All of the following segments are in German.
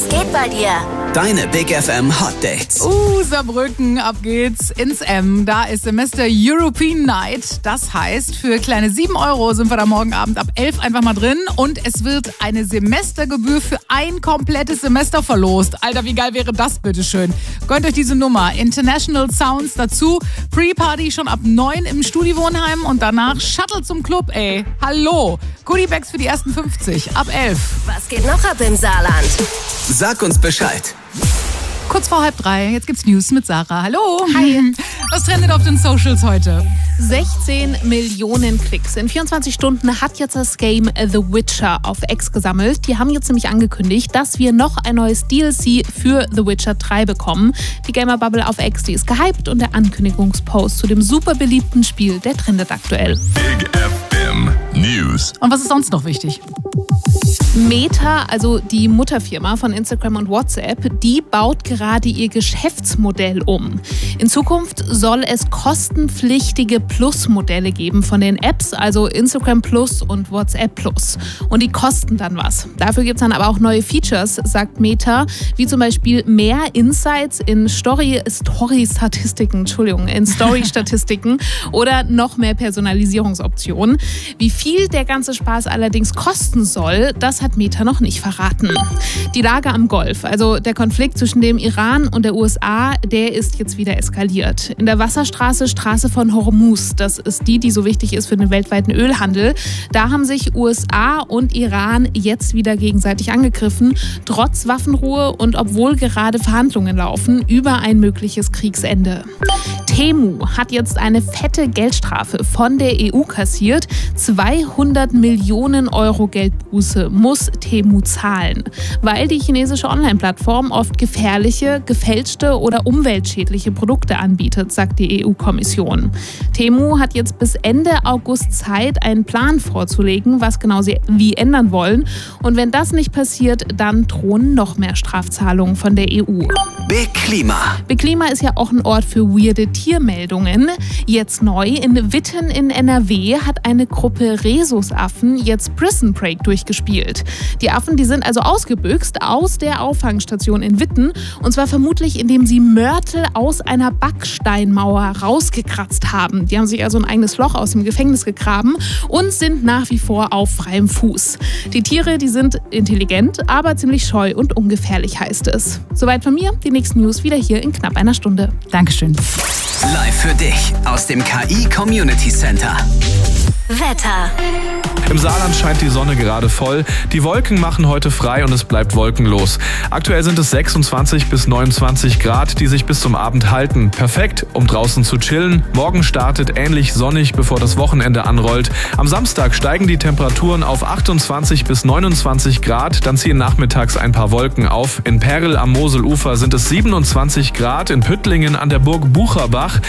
geht bei dir? Deine Big FM Hot Dates. Saarbrücken, ab geht's ins M. Da ist Semester European Night. Das heißt, für kleine 7 € sind wir da morgen Abend ab 11 einfach mal drin. Und es wird eine Semestergebühr für ein komplettes Semester verlost. Alter, wie geil wäre das, bitteschön. Gönnt euch diese Nummer. International Sounds dazu. Pre-Party schon ab 9 im Studiwohnheim und danach Shuttle zum Club, ey. Hallo. Goodiebags für die ersten 50 ab 11. Was geht noch ab im Saarland? Sag uns Bescheid. Kurz vor 2:30, jetzt gibt's News mit Sarah. Hallo. Hi. Was trendet auf den Socials heute? 16 Millionen Klicks. In 24 Stunden hat jetzt das Game The Witcher auf X gesammelt. Die haben jetzt nämlich angekündigt, dass wir noch ein neues DLC für The Witcher 3 bekommen. Die Gamer-Bubble auf X, die ist gehypt und der Ankündigungspost zu dem super beliebten Spiel, der trendet aktuell. Big FM News. Und was ist sonst noch wichtig? Meta, also die Mutterfirma von Instagram und WhatsApp, die baut gerade ihr Geschäftsmodell um. In Zukunft soll es kostenpflichtige Plus-Modelle geben von den Apps, also Instagram Plus und WhatsApp Plus. Und die kosten dann was. Dafür gibt es dann aber auch neue Features, sagt Meta, wie zum Beispiel mehr Insights in Story-Statistiken oder noch mehr Personalisierungsoptionen. Wie viel der ganze Spaß allerdings kosten soll, das hat Meta noch nicht verraten. Die Lage am Golf, also der Konflikt zwischen dem Iran und der USA, der ist jetzt wieder eskaliert. In der Straße von Hormuz, das ist die so wichtig ist für den weltweiten Ölhandel, da haben sich USA und Iran jetzt wieder gegenseitig angegriffen, trotz Waffenruhe und obwohl gerade Verhandlungen laufen über ein mögliches Kriegsende. Temu hat jetzt eine fette Geldstrafe von der EU kassiert. 200 Millionen € Geldbuße muss Temu zahlen, weil die chinesische Online-Plattform oft gefährliche, gefälschte oder umweltschädliche Produkte anbietet, sagt die EU-Kommission. Temu hat jetzt bis Ende August Zeit, einen Plan vorzulegen, was genau sie wie ändern wollen. Und wenn das nicht passiert, dann drohen noch mehr Strafzahlungen von der EU. Big Klima. Big Klima ist ja auch ein Ort für weirde Tiermeldungen. Jetzt neu, in Witten in NRW hat eine Gruppe Rhesusaffen jetzt Prison Break durchgespielt. Die Affen, die sind also ausgebüxt aus der Auffangstation in Witten und zwar vermutlich, indem sie Mörtel aus einer Backsteinmauer rausgekratzt haben. Die haben sich also ein eigenes Loch aus dem Gefängnis gegraben und sind nach wie vor auf freiem Fuß. Die Tiere, die sind intelligent, aber ziemlich scheu und ungefährlich, heißt es. Soweit von mir, die nächsten News wieder hier in knapp einer Stunde. Dankeschön. Live für dich aus dem KI Community Center. Wetter. Im Saarland scheint die Sonne gerade voll. Die Wolken machen heute frei und es bleibt wolkenlos. Aktuell sind es 26 bis 29 Grad, die sich bis zum Abend halten. Perfekt, um draußen zu chillen. Morgen startet ähnlich sonnig, bevor das Wochenende anrollt. Am Samstag steigen die Temperaturen auf 28 bis 29 Grad. Dann ziehen nachmittags ein paar Wolken auf. In Perl am Moselufer sind es 27 Grad. In Püttlingen an der Burg Bucherbach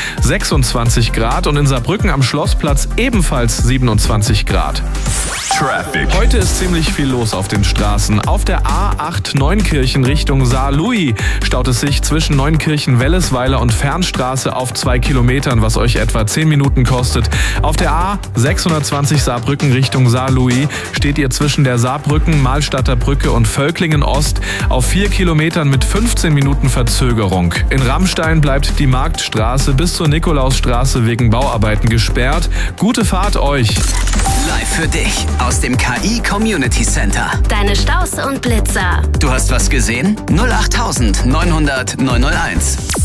26 Grad. Und in Saarbrücken am Schlossplatz ebenfalls 27 Grad. Traffic. Heute ist ziemlich viel los auf den Straßen. Auf der A8 Neunkirchen Richtung Saarlouis staut es sich zwischen Neunkirchen-Wellesweiler und Fernstraße auf 2 Kilometern, was euch etwa 10 Minuten kostet. Auf der A620 Saarbrücken Richtung Saarlouis steht ihr zwischen der Saarbrücken-Mahlstadter Brücke und Völklingen Ost auf 4 Kilometern mit 15 Minuten Verzögerung. In Rammstein bleibt die Marktstraße bis zur Nikolausstraße wegen Bauarbeiten gesperrt. Gute Fahrt euch! Live für dich aus dem KI Community Center. Deine Staus und Blitzer. Du hast was gesehen? 08900 901.